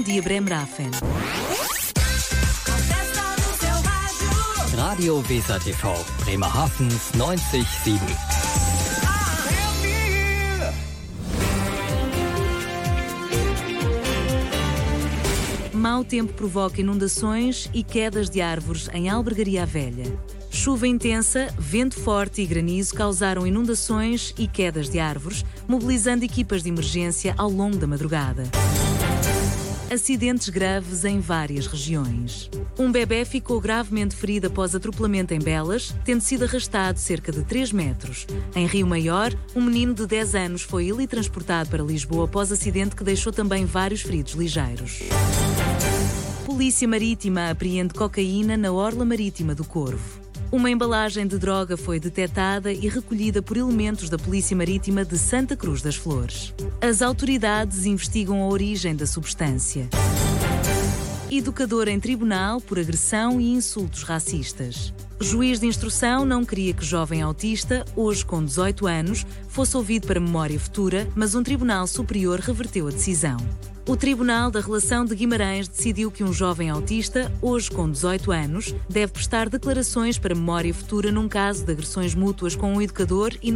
von dir Bremerhaven. Radio Weser TV, Bremerhavens 90,7. Mau tempo provoca inundações e quedas de árvores em Albergaria Velha. Chuva intensa, vento forte e granizo causaram inundações e quedas de árvores, mobilizando equipas de emergência ao longo da madrugada. Acidentes graves em várias regiões. Um bebê ficou gravemente ferido após atropelamento em Belas, tendo sido arrastado cerca de 3 metros. Em Rio Maior, um menino de 10 anos foi teletransportado para Lisboa após acidente que deixou também vários feridos ligeiros. Polícia Marítima apreende cocaína na orla marítima do Corvo. Uma embalagem de droga foi detetada e recolhida por elementos da Polícia Marítima de Santa Cruz das Flores. As autoridades investigam a origem da substância. Educador em tribunal por agressão e insultos racistas. Juiz de instrução não queria que jovem autista, hoje com 18 anos, fosse ouvido para memória futura, mas um tribunal superior reverteu a decisão. O Tribunal da Relação de Guimarães decidiu que um jovem autista, hoje com 18 anos, deve prestar declarações para memória futura num caso de agressões mútuas com um educador e